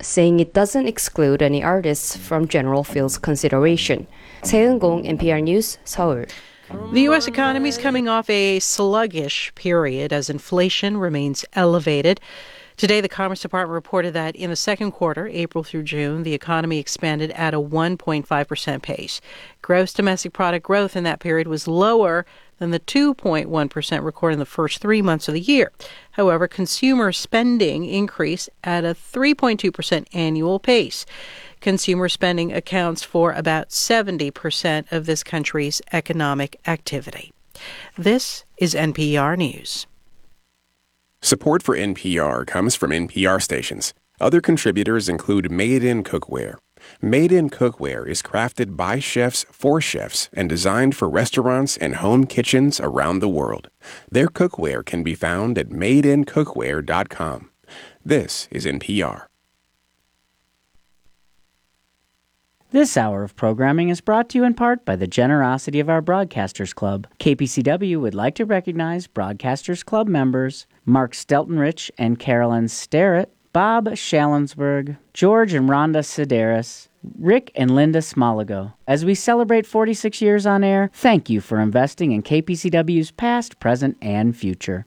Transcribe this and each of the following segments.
saying it doesn't exclude any artists from general fields consideration. 세은공, NPR News, 서울. The U.S. economy is coming off a sluggish period as inflation remains elevated. Today, the Commerce Department reported that in the second quarter, April through June, the economy expanded at a 1.5% pace. Gross domestic product growth in that period was lower than the 2.1% recorded in the first 3 months of the year. However, consumer spending increased at a 3.2% annual pace. Consumer spending accounts for about 70% of this country's economic activity. This is NPR News. Support for NPR comes from NPR stations. Other contributors include Made in Cookware. Made in Cookware is crafted by chefs for chefs and designed for restaurants and home kitchens around the world. Their cookware can be found at madeincookware.com. This is NPR. This hour of programming is brought to you in part by the generosity of our Broadcasters Club. KPCW would like to recognize Broadcasters Club members Mark Steltenrich and Carolyn Starrett, Bob Shallensberg, George and Rhonda Sedaris, Rick and Linda Smoligo. As we celebrate 46 years on air, thank you for investing in KPCW's past, present, and future.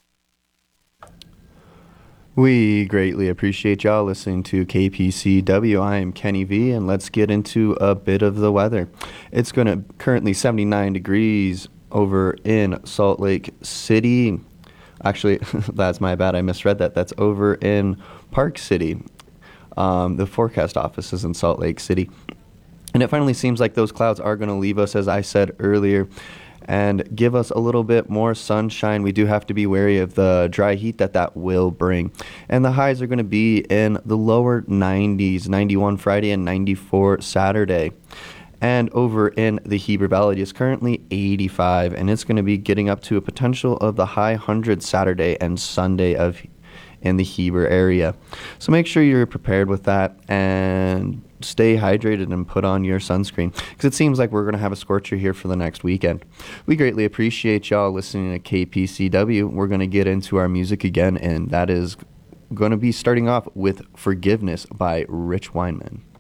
We greatly appreciate y'all listening to KPCW. I am Kenny V, and let's get into a bit of the weather. It's going to currently 79 degrees over in Salt Lake City. Actually, that's my bad. I misread that. That's over in Park City. The forecast office is in Salt Lake City. And it finally seems like those clouds are going to leave us, as I said earlier, and give us a little bit more sunshine. We do have to be wary of the dry heat that will bring. And the highs are going to be in the lower 90s, 91 Friday and 94 Saturday. And over in the Heber Valley, it's currently 85, and it's going to be getting up to a potential of the high 100 Saturday and Sunday in the Heber area. So make sure you're prepared with that and stay hydrated and put on your sunscreen, because it seems like we're going to have a scorcher here for the next weekend. We greatly appreciate y'all listening to KPCW. We're going to get into our music again, and that is going to be starting off with Forgiveness by Rich Weinman.